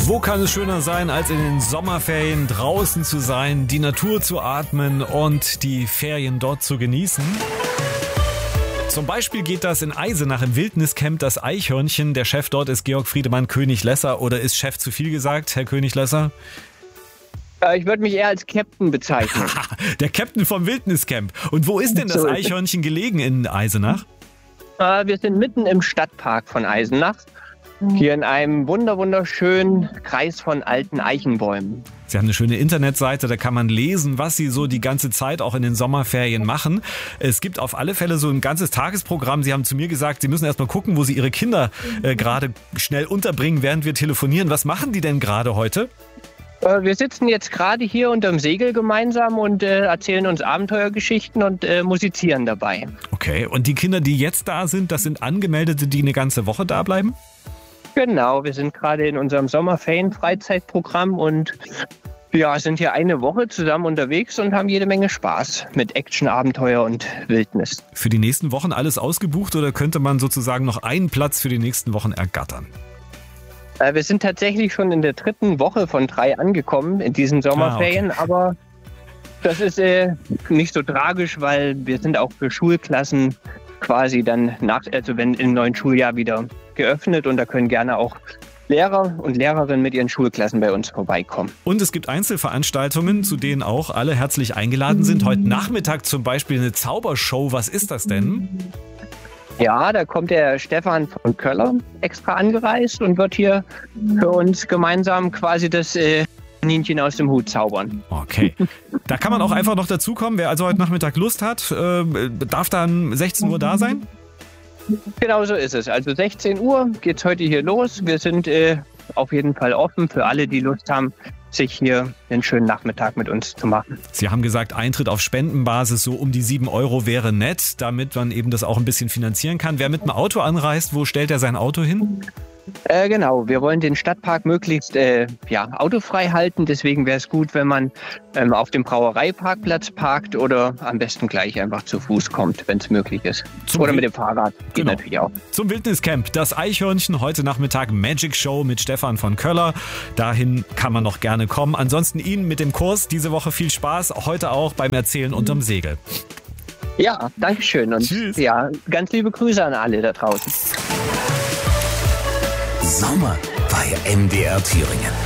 Wo kann es schöner sein, als in den Sommerferien draußen zu sein, die Natur zu atmen und die Ferien dort zu genießen? Zum Beispiel geht das in Eisenach im Wildniscamp Das Eichhörnchen. Der Chef dort ist Georg Friedemann König-Lesser. Oder ist Chef zu viel gesagt, Herr König-Lesser? Ich würde mich eher als Captain bezeichnen. Der Captain vom Wildniscamp. Und wo ist denn das Eichhörnchen gelegen in Eisenach? Wir sind mitten im Stadtpark von Eisenach. Hier in einem wunderschönen Kreis von alten Eichenbäumen. Sie haben eine schöne Internetseite, da kann man lesen, was Sie so die ganze Zeit auch in den Sommerferien machen. Es gibt auf alle Fälle so ein ganzes Tagesprogramm. Sie haben zu mir gesagt, Sie müssen erst mal gucken, wo Sie Ihre Kinder gerade schnell unterbringen, während wir telefonieren. Was machen die denn gerade heute? Wir sitzen jetzt gerade hier unterm Segel gemeinsam und erzählen uns Abenteuergeschichten und musizieren dabei. Okay, und die Kinder, die jetzt da sind, das sind Angemeldete, die eine ganze Woche da bleiben? Genau, wir sind gerade in unserem Sommerferien-Freizeitprogramm und sind hier eine Woche zusammen unterwegs und haben jede Menge Spaß mit Action, Abenteuer und Wildnis. Für die nächsten Wochen alles ausgebucht oder könnte man sozusagen noch einen Platz für die nächsten Wochen ergattern? Wir sind tatsächlich schon in der 3. Woche von 3 angekommen in diesen Sommerferien, aber das ist nicht so tragisch, weil wir sind auch für Schulklassen quasi dann wenn im neuen Schuljahr wieder geöffnet und da können gerne auch Lehrer und Lehrerinnen mit ihren Schulklassen bei uns vorbeikommen. Und es gibt Einzelveranstaltungen, zu denen auch alle herzlich eingeladen sind. Heute Nachmittag zum Beispiel eine Zaubershow. Was ist das denn? Ja, da kommt der Stefan von Köller extra angereist und wird hier für uns gemeinsam quasi das Kaninchen aus dem Hut zaubern. Okay. Da kann man auch einfach noch dazukommen. Wer also heute Nachmittag Lust hat, darf dann 16 Uhr da sein? Genau so ist es. Also 16 Uhr geht's heute hier los. Wir sind auf jeden Fall offen für alle, die Lust haben, sich hier einen schönen Nachmittag mit uns zu machen. Sie haben gesagt, Eintritt auf Spendenbasis so um die 7 € wäre nett, damit man eben das auch ein bisschen finanzieren kann. Wer mit dem Auto anreist, wo stellt er sein Auto hin? Genau, wir wollen den Stadtpark möglichst autofrei halten. Deswegen wäre es gut, wenn man auf dem Brauereiparkplatz parkt oder am besten gleich einfach zu Fuß kommt, wenn es möglich ist. Oder mit dem Fahrrad, geht natürlich auch. Zum Wildniscamp, das Eichhörnchen, heute Nachmittag Magic Show mit Stefan von Köller. Dahin kann man noch gerne kommen. Ansonsten Ihnen mit dem Kurs diese Woche viel Spaß, heute auch beim Erzählen unterm Segel. Ja, danke schön und tschüss. Ja, ganz liebe Grüße an alle da draußen. Sommer bei MDR Thüringen.